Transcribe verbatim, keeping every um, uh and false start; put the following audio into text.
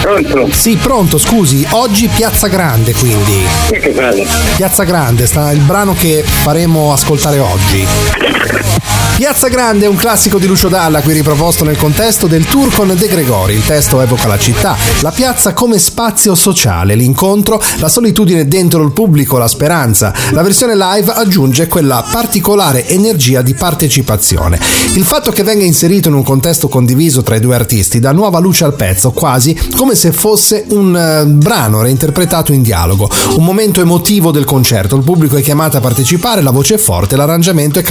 Pronto? Sì, pronto, scusi, oggi Piazza Grande, quindi. Sì, che bello. Piazza Grande, sta il brano che faremo ascoltare oggi. Piazza Grande è un classico di Lucio Dalla, qui riproposto nel contesto del tour con De Gregori. Il testo evoca la città, la piazza come spazio sociale, l'incontro, la solitudine dentro il pubblico, la speranza. La versione live aggiunge quella particolare energia di partecipazione. Il fatto che venga inserito in un contesto condiviso tra i due artisti dà nuova luce al pezzo, quasi come se fosse un uh, brano reinterpretato in dialogo, un momento emotivo del concerto. Il pubblico è chiamato a partecipare, la voce è forte, l'arrangiamento è